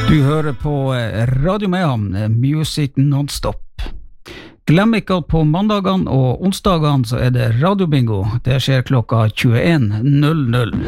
Du hører på Radio Mayhem, Music Non-Stop. Glem ikke at på mandagene og onsdagene så er det radiobingo. Det skjer klokka 21.00.